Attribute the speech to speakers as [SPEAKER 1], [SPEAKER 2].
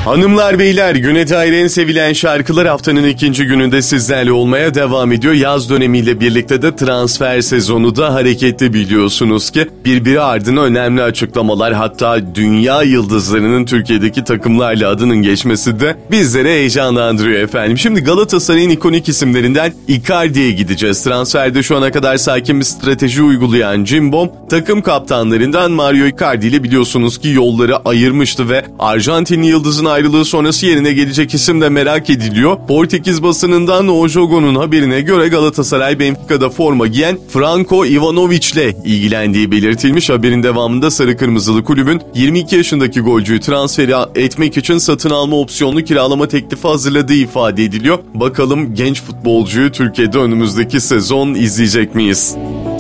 [SPEAKER 1] Hanımlar beyler, güne dair en sevilen şarkılar haftanın ikinci gününde sizlerle olmaya devam ediyor. Yaz dönemiyle birlikte de transfer sezonu da hareketli, biliyorsunuz ki. Birbiri ardına önemli açıklamalar, hatta dünya yıldızlarının Türkiye'deki takımlarla adının geçmesi de bizlere heyecanlandırıyor efendim. Şimdi Galatasaray'ın ikonik isimlerinden Icardi'ye gideceğiz. Transferde şu ana kadar sakin bir strateji uygulayan Cimbom, takım kaptanlarından Mario Icardi ile biliyorsunuz ki yolları ayırmıştı ve Arjantinli yıldızın ayrılığı sonrası yerine gelecek isim de merak ediliyor. Portekiz basınından Ojogo'nun haberine göre Galatasaray Benfica'da forma giyen Franco Ivanovic ile ilgilendiği belirtilmiş. Haberin devamında sarı kırmızılı kulübün 22 yaşındaki golcüyü transferi etmek için satın alma opsiyonlu kiralama teklifi hazırladığı ifade ediliyor. Bakalım genç futbolcuyu Türkiye'de önümüzdeki sezon izleyecek miyiz?